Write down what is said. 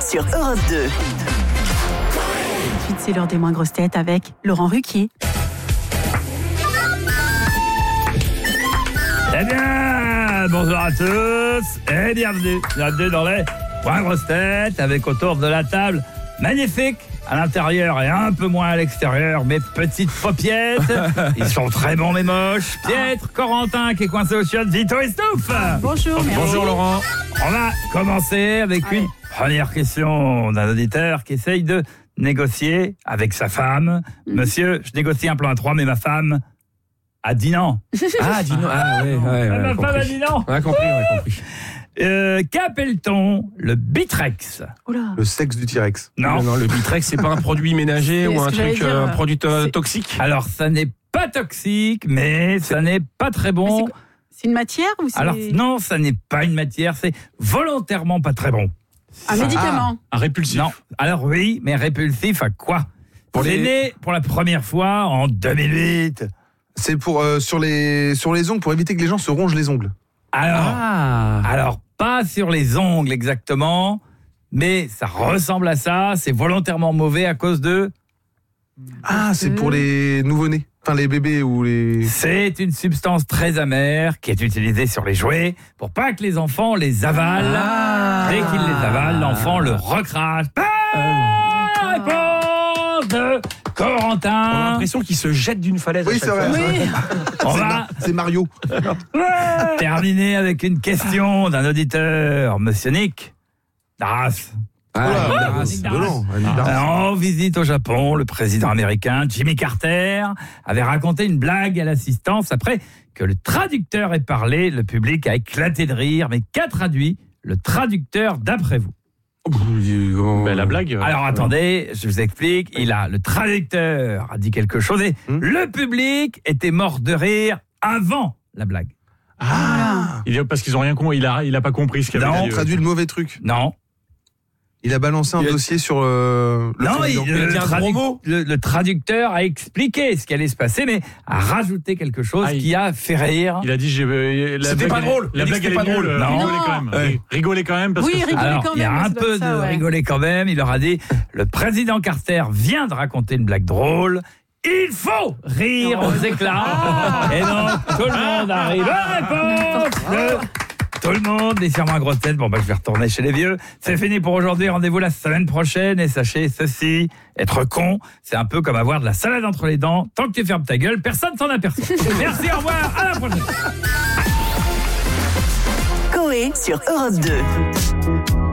sur Europe 2. Ensuite, c'est l'heure des moins grosses têtes avec Laurent Ruquier. Eh bien, bonjour à tous et bienvenue dans les moins grosses têtes avec autour de la table magnifique à l'intérieur et un peu moins à l'extérieur, mes petites paupiettes. Ils sont très bons mais moches. Piètre, Corentin qui est coincé au chiottes, Vito et Stouff. Bonjour, merci. Bonjour Laurent. On va commencer avec une première question d'un auditeur qui essaye de négocier avec sa femme. Monsieur, je négocie un plan à 3, mais ma femme a dit non. Ah, dis-nous. Ah, Ma femme a dit non. On a compris. Qu'appelle-t-on le Bitrex? Oula. Le sexe du T-Rex. Non. Non, le Bitrex, c'est pas un produit ménager C'est ou ce un que j'allais truc, dire. un produit C'est- toxique. Alors, ça n'est pas toxique, mais ça n'est pas très bon. C'est une matière ou c'est Alors, non, ça n'est pas une matière, c'est volontairement pas très bon. un médicament? Un répulsif. Non. Alors oui, mais répulsif à quoi? C'est né pour la première fois en 2008. C'est pour sur les ongles pour éviter que les gens se rongent les ongles. Alors, pas sur les ongles exactement, mais ça ressemble à ça. C'est volontairement mauvais à cause de... Ah, c'est pour les nouveau-nés. Enfin, les bébés ou les... C'est une substance très amère qui est utilisée sur les jouets pour pas que les enfants les avalent. Dès qu'ils les avalent, l'enfant le recrache. Réponse de On a Corentin. l'impression qu'il se jette d'une falaise. Oui, à chaque c'est vrai. fois. Oui. On va C'est Mario. terminer avec une question d'un auditeur, Monsieur Nick Darras. C'est violent. En visite au Japon, le président américain Jimmy Carter avait raconté une blague à l'assistance après que le traducteur ait parlé. Le public a éclaté de rire. Mais qu'a traduit le traducteur d'après vous? La blague. Alors attendez, je vous explique. Le traducteur a dit quelque chose et le public était mort de rire avant la blague. Parce qu'ils ont rien compris. Il a pas compris ce qu'il Il avait a dit. traduit le mauvais truc. Non. Il a balancé un dossier sur le Non, président. le traducteur a expliqué ce qui allait se passer, mais a rajouté quelque chose qui a fait rire. Il a dit C'était pas drôle. La Il a blague dit elle c'était est pas nulle. drôle. Non. Rigolez quand même. Parce Oui, que rigolez Alors, quand il y a même, un ça doit peu être ça, de ouais. rigoler quand même. Il leur a dit, le président Carter vient de raconter une blague drôle. Il faut rire aux éclats. Et donc, tout le monde arrive à réponse. Tout le monde est sur ma grosse tête. Bon, je vais retourner chez les vieux. C'est fini pour aujourd'hui. Rendez-vous la semaine prochaine. Et sachez ceci, être con, c'est un peu comme avoir de la salade entre les dents. Tant que tu fermes ta gueule, personne s'en aperçoit. Merci, au revoir, à la prochaine. Coé sur Europe 2.